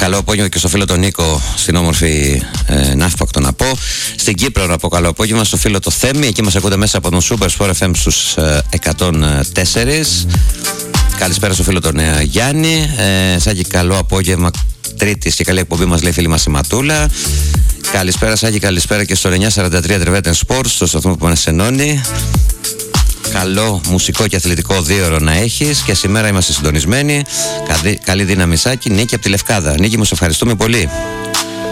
Καλό απόγευμα και στο φίλο τον Νίκο στην όμορφη Ναύπακτο να πω. Στην Κύπρο να πω καλό απόγευμα στο φίλο το Θέμη. Εκεί μας ακούτε μέσα από τον Super Sport FM στους 104. Καλησπέρα στο φίλο τον Γιάννη. Σάκη, καλό απόγευμα Τρίτης και καλή εκπομπή μας λέει η φίλη μας η Ματούλα. Καλησπέρα Σάκη, καλησπέρα και στο 943 Τρεβέτεν Sports, στο σταθμό που μας ενώνει. Καλό μουσικό και αθλητικό δίωρο να έχεις και σήμερα είμαστε συντονισμένοι. Καλή δύναμη Σάκη. Νίκη από τη Λευκάδα. Νίκη μου, σε ευχαριστούμε πολύ.